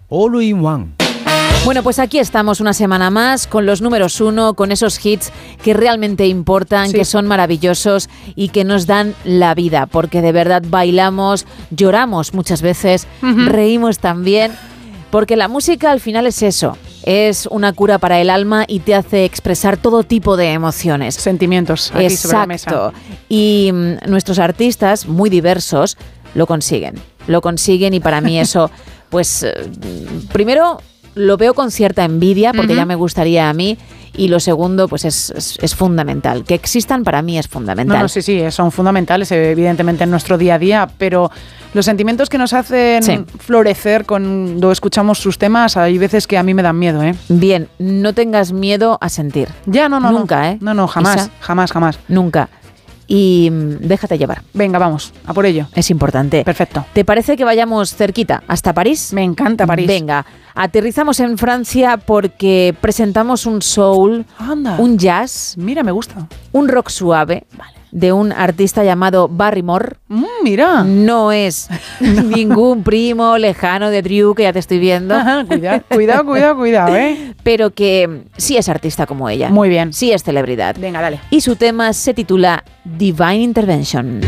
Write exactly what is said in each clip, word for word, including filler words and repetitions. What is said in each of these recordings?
All in One. Bueno, pues aquí estamos una semana más con los números uno, con esos hits que realmente importan, sí. que son maravillosos y que nos dan la vida, porque de verdad bailamos, lloramos muchas veces, uh-huh. reímos también, porque la música al final es eso, es una cura para el alma y te hace expresar todo tipo de emociones. Sentimientos aquí Exacto. sobre la mesa. Y mm, nuestros artistas, muy diversos, lo consiguen, lo consiguen y para mí eso, pues, eh, primero lo veo con cierta envidia porque uh-huh. ya me gustaría a mí, y lo segundo pues es, es, es fundamental, que existan para mí es fundamental. No, no, sí, sí, son fundamentales evidentemente en nuestro día a día, pero los sentimientos que nos hacen sí. florecer cuando escuchamos sus temas, hay veces que a mí me dan miedo, ¿eh? Bien, no tengas miedo a sentir. Ya, no, no. Nunca, no. ¿eh? No, no, jamás, Isa, jamás, jamás. Nunca. Y déjate llevar. Venga, vamos, a por ello. Es importante. Perfecto. ¿Te parece que vayamos cerquita, hasta París? Me encanta París. Venga, aterrizamos en Francia porque presentamos un soul, Anda. un jazz. Mira, me gusta. Un rock suave. Vale. De un artista llamado Barrymore. Mm, mira. No es no. ningún primo lejano de Drew, que ya te estoy viendo. Ajá, cuidado, cuidado, cuidado, cuidado, ¿eh? Pero que sí es artista como ella. Muy bien. Sí es celebridad. Venga, dale. Y su tema se titula Divine Intervention.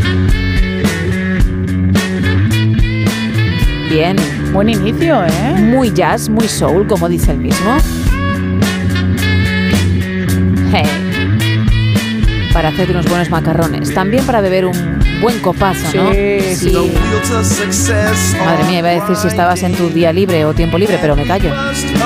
Bien. Buen inicio, ¿eh? Muy jazz, muy soul, como dice el mismo. Hey. Para hacer unos buenos macarrones. También para beber un buen copazo, ¿no? Sí, sí. Madre mía, iba a decir si estabas en tu día libre o tiempo libre, pero me callo.